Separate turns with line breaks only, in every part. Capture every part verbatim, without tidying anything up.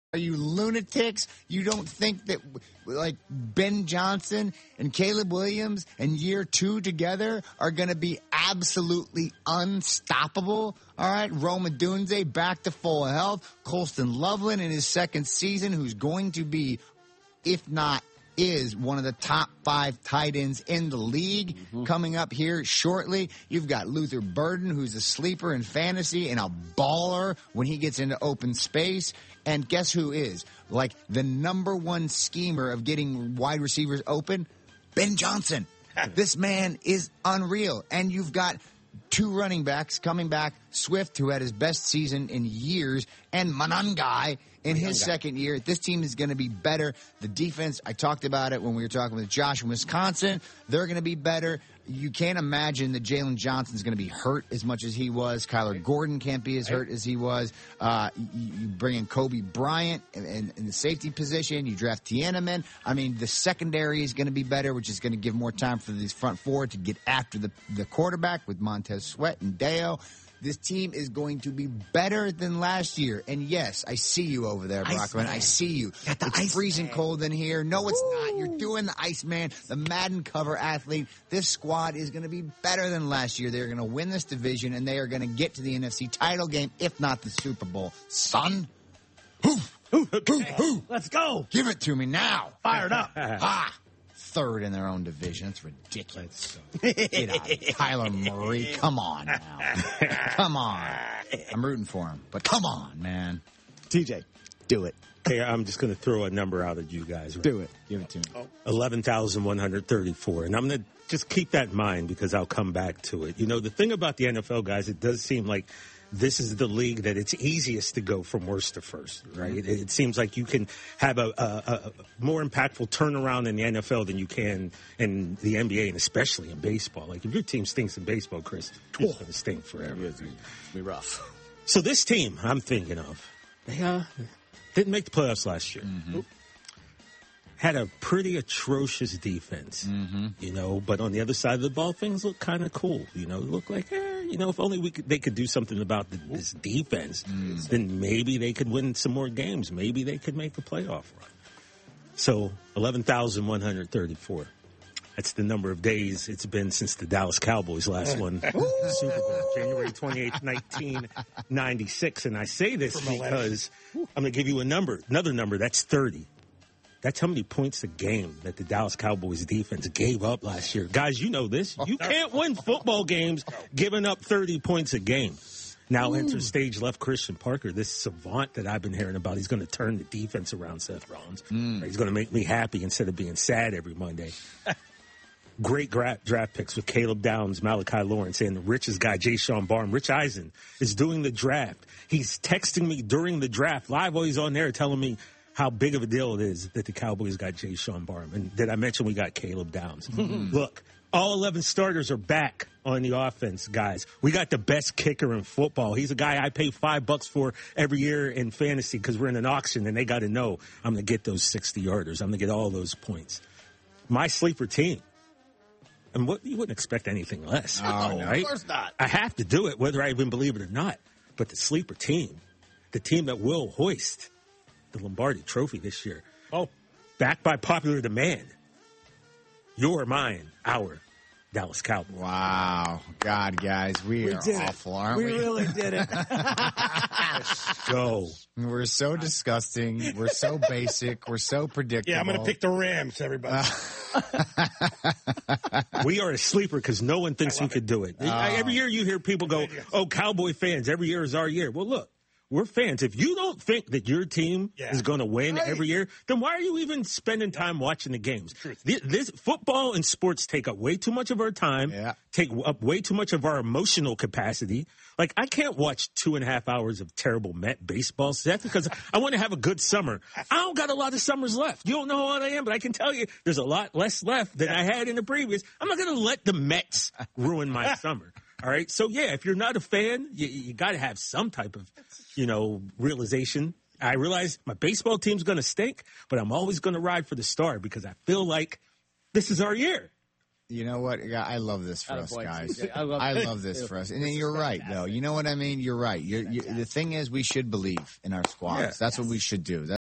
Are you lunatics? You don't think that, like, Ben Johnson and Caleb Williams and year two together are going to be absolutely unstoppable? All right, Roma Dunze back to full health. Colston Loveland in his second season, who's going to be, if not is, one of the top five tight ends in the league mm-hmm. coming up here shortly. You've got Luther Burden, who's a sleeper in fantasy and a baller when he gets into open space. And guess who is? Like, the number one schemer of getting wide receivers open? Ben Johnson. This man is unreal. And you've got two running backs coming back, Swift, who had his best season in years, and Monangai in his second year. This team is going to be better. The defense, I talked about it when we were talking with Josh in Wisconsin. They're going to be better. You can't imagine that Jalen Johnson's going to be hurt as much as he was. Kyler Gordon can't be as hurt as he was. Uh, you, you bring in Kobe Bryant in, in, in the safety position. You draft Tiananmen. I mean, the secondary is going to be better, which is going to give more time for these front four to get after the, the quarterback with Montez Sweat and Deo. This team is going to be better than last year. And yes, I see you over there, Brockman. I see you. It's freezing man. cold in here. No, it's Ooh. not. You're doing the Iceman, the Madden cover athlete. This squad is going to be better than last year. They're going to win this division, and they are going to get to the N F C title game, if not the Super Bowl. Son, who, who, who, who?
Let's go.
Give it to me now.
Fired up.
Ah. Third in their own division. It's ridiculous. Get out. Kyler Murray. Come on now. Come on. I'm rooting for him, but come on, man.
T J, do it.
Hey, I'm just going to throw a number out at you guys. Right?
Do it. Give it to me.
Oh. eleven thousand one hundred thirty-four. And I'm going to just keep that in mind because I'll come back to it. You know, the thing about the N F L, guys, it does seem like this is the league that it's easiest to go from worst to first, right? It, it seems like you can have a, a, a more impactful turnaround in the N F L than you can in the N B A and especially in baseball. Like, if your team stinks in baseball, Chris, it's going to stink forever.
It's going to be rough.
So this team I'm thinking of, they uh, didn't make the playoffs last year. Mm-hmm. Had a pretty atrocious defense, mm-hmm. you know, but on the other side of the ball, things look kind of cool. You know, look like, eh, you know, if only we could, they could do something about the, this defense, mm. then maybe they could win some more games. Maybe they could make a playoff run. So eleven thousand one hundred thirty-four. That's the number of days it's been since the Dallas Cowboys last won the Super Bowl, January twenty-eighth, nineteen ninety-six. And I say this because I'm going to give you a number, another number, that's thirty. That's how many points a game that the Dallas Cowboys defense gave up last year. Guys, you know this. You can't win football games giving up thirty points a game. Now enter stage left Christian Parker, this savant that I've been hearing about. He's going to turn the defense around, Seth Rollins. Mm. He's going to make me happy instead of being sad every Monday. Great gra- draft picks with Caleb Downs, Malachi Lawrence, and the richest guy, Jay Sean Barham. Rich Eisen is doing the draft. He's texting me during the draft, live while he's on there, telling me how big of a deal it is that the Cowboys got Jay Sean Barham. And did I mention we got Caleb Downs? Mm-hmm. Look, all eleven starters are back on the offense, guys. We got the best kicker in football. He's a guy I pay five bucks for every year in fantasy because we're in an auction, and they got to know I'm going to get those sixty-yarders. I'm going to get all those points. My sleeper team. And what you wouldn't expect anything less.
Oh,
right?
Of course not.
I have to do it, whether I even believe it or not. But the sleeper team, the team that will hoist the Lombardi Trophy this year. Oh, backed by popular demand. Your, mine, our Dallas Cowboys.
Wow. God, guys, we, we are awful,
it.
aren't
we?
We
really did it.
Go.
We're so disgusting. We're so basic. We're so predictable.
Yeah, I'm going to pick the Rams, everybody.
We are a sleeper because no one thinks we could do it. Oh. Every year you hear people go, oh, Cowboy fans, every year is our year. Well, look. We're fans. If you don't think that your team yeah. is going to win right. every year, then why are you even spending time watching the games? This, this football and sports take up way too much of our time, yeah. take up way too much of our emotional capacity. Like, I can't watch two and a half hours of terrible Met baseball, Seth, because I want to have a good summer. I don't got a lot of summers left. You don't know what I am, but I can tell you there's a lot less left than I had in the previous. I'm not going to let the Mets ruin my summer. All right. So, yeah, if you're not a fan, you, you got to have some type of, you know, realization. I realize my baseball team's going to stink, but I'm always going to ride for the star because I feel like this is our year.
You know what? I love this for us, guys. I love, I love this for us. And then you're right, though. You know what I mean? You're right. You're, you, the thing is, we should believe in our squads. Yeah. That's what we should do. That's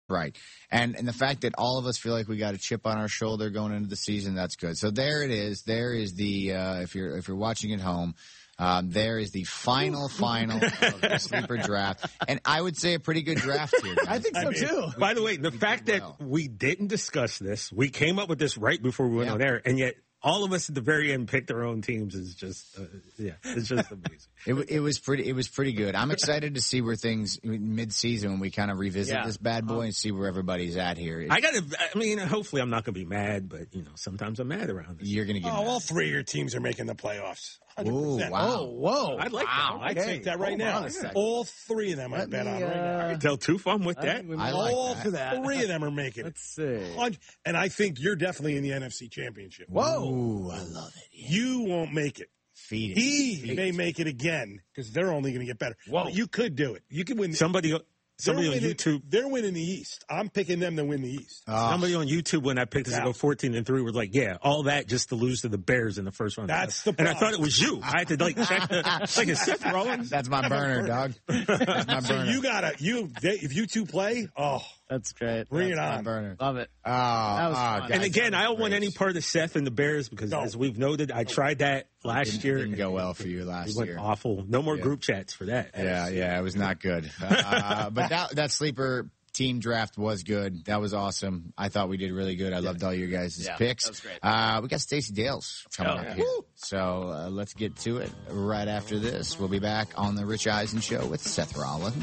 Right. And and the fact that all of us feel like we got a chip on our shoulder going into the season, that's good. So there it is. There is the uh, if you're if you're watching at home, um, there is the final final of the sleeper draft, and I would say a pretty good draft here. Guys.
I think so,
I mean,
too.
By the way, the
we
fact
did
that
well.
we didn't discuss this, we came up with this right before we went
Yeah.
on air, and yet all of us at the very end picked our own teams is just, uh, yeah, it's just amazing.
It, w- it was pretty. It was pretty good. I'm excited to see where things mid-season when we kind of revisit
Yeah.
this bad boy and see where everybody's at here. It-
I gotta, I mean, hopefully I'm not gonna be mad, but you know, sometimes I'm mad around this.
you're gonna get.
Oh,
mad.
all three of your teams are making the playoffs. one hundred percent.
Ooh, wow.
Oh, whoa.
I'd like
wow.
that.
I'd
Okay.
take that right
Hold
now.
on a second.
All three of them I
Let
bet
me,
on right now.
uh,
Tell Toof I'm with
I
that.
think we
I
might-
like
All
that.
for that.
three of them are making it.
Let's see.
Hun- And I think you're definitely in the N F C Championship.
Whoa.
Ooh, I love it. Yeah.
You won't make it.
Feed it.
He
Feed
may
it.
make it again because they're only going to get better.
Whoa.
But you could do it. You could win. The,
Somebody,
they're
somebody on
winning-
YouTube.
They're winning the East. I'm picking them to win the East.
Oh,
Somebody on YouTube when I picked us to
Yeah.
go fourteen and three was like, "Yeah, all that just to lose to the Bears in the first round."
That's the
and I
problem.
thought it was you. I had to like check. The, like it's Seth Rollins.
that's my burner, dog. That's my
So
burner.
you gotta you they, if you two play, oh,
That's great.
bring it
my
on.
burner.
Love it.
Oh,
That was
oh,
fun.
guys,
And again,
that
I
was
don't want
great.
any part of Seth and the Bears because,
No.
as we've noted, I tried that last
Didn't-
year.
didn't go well for you
It
last
went
year.
awful. No more
Yeah.
group chats for that.
Yeah, yeah, it was not good. Uh, but that that sleeper team draft was good. That was awesome. I thought we did really good. I loved all your guys'
Yeah,
picks.
that was great.
Uh, we got Stacey Dales coming
Oh,
up
yeah.
here. So uh, let's get to it right after this. We'll be back on the Rich Eisen Show with Seth Rollins.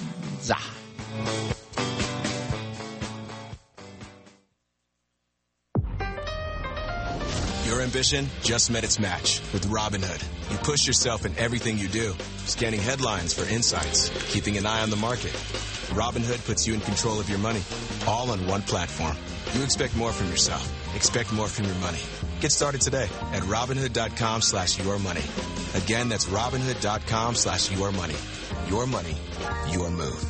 Your ambition just met its match with Robinhood. You push yourself in everything you do, scanning headlines for insights, keeping an eye on the market. Robinhood puts you in control of your money, all on one platform. You expect more from yourself. Expect more from your money. Get started today at Robinhood.com slash your money. Again, that's Robinhood.com slash your money. Your money, your move.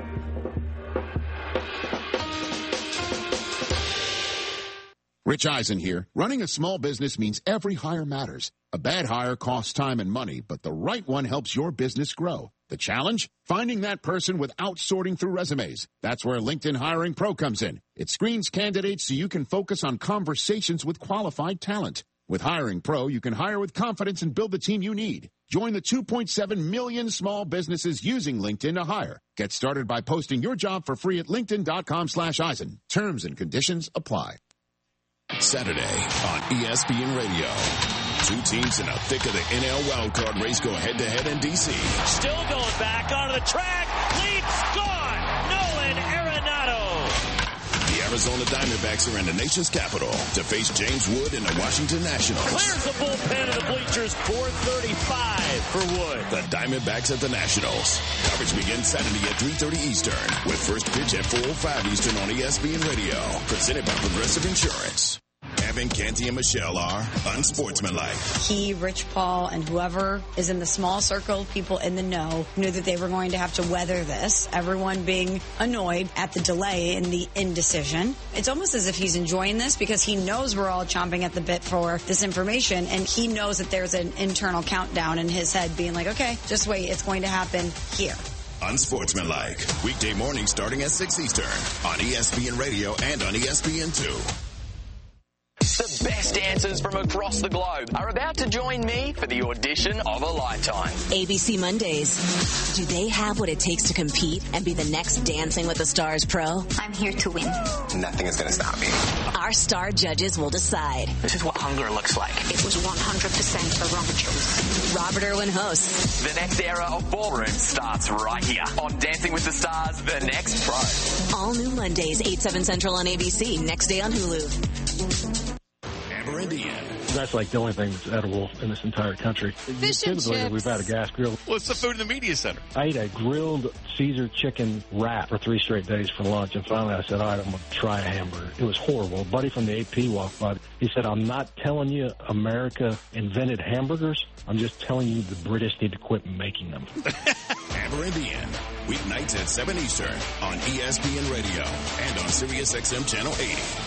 Rich Eisen here. Running a small business means every hire matters. A bad hire costs time and money, but the right one helps your business grow. The challenge? Finding that person without sorting through resumes. That's where LinkedIn Hiring Pro comes in. It screens candidates so you can focus on conversations with qualified talent. With Hiring Pro, you can hire with confidence and build the team you need. Join the two point seven million small businesses using LinkedIn to hire. Get started by posting your job for free at linkedin.com slash Eisen. Terms and conditions apply.
Saturday on E S P N Radio. Two teams in the thick of the N L wildcard race go head-to-head in D C.
Still going back onto the track. Leaps gone. Nolan Arenado.
The Arizona Diamondbacks are in the nation's capital to face James Wood and the Washington Nationals.
Clears the bullpen of the bleachers. four thirty-five for Wood.
The Diamondbacks at the Nationals. Coverage begins Saturday at three thirty Eastern with first pitch at four oh five Eastern on E S P N Radio. Presented by Progressive Insurance. Evan, Canty, and Michelle are unsportsmanlike.
He, Rich Paul, and whoever is in the small circle of people in the know knew that they were going to have to weather this. Everyone being annoyed at the delay and the indecision. It's almost as if he's enjoying this because he knows we're all chomping at the bit for this information, and he knows that there's an internal countdown in his head being like, okay, just wait, it's going to happen here.
Unsportsmanlike. Weekday mornings starting at six Eastern on E S P N Radio and on E S P N two.
The best dancers from across the globe are about to join me for the audition of a lifetime.
A B C Mondays. Do they have what it takes to compete and be the next Dancing with the Stars pro?
I'm here to win.
Nothing is going to stop me.
Our star judges will decide.
This is what hunger looks like.
It was one hundred percent the wrong choice.
Robert Irwin hosts.
The next era of ballroom starts right here on Dancing with the Stars, The Next Pro.
All new Mondays, eight, seven Central on A B C. Next day on Hulu.
Amber Indian.
That's like the only thing that's edible in this entire country.
Fish and
Typically,
chips.
we've had a gas grill.
What's the food in the media center?
I ate a grilled Caesar chicken wrap for three straight days for lunch, and finally I said, all right, I'm going to try a hamburger. It was horrible. A buddy from the A P walked by. He said, I'm not telling you America invented hamburgers. I'm just telling you the British need to quit making them.
Amber Indian. Weeknights at seven Eastern on E S P N Radio and on Sirius X M Channel eighty.